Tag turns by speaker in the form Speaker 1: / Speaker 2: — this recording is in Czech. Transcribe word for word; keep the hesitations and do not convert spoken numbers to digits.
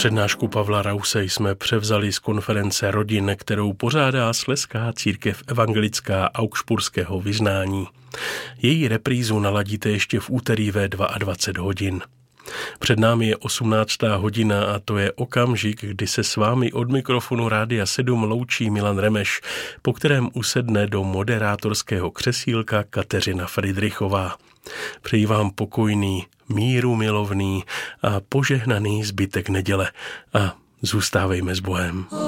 Speaker 1: Přednášku Pavla Rause jsme převzali z konference rodin, kterou pořádá Slezská církev evangelická augsburského vyznání. Její reprízu naladíte ještě v úterý ve dvacet dva hodin. Před námi je osmnáctá hodina a to je okamžik, kdy se s vámi od mikrofonu Rádia sedm loučí Milan Remeš, po kterém usedne do moderátorského křesílka Kateřina Fridrichová. Přeji vám pokojný, míru milovný a požehnaný zbytek neděle a zůstávejme s Bohem.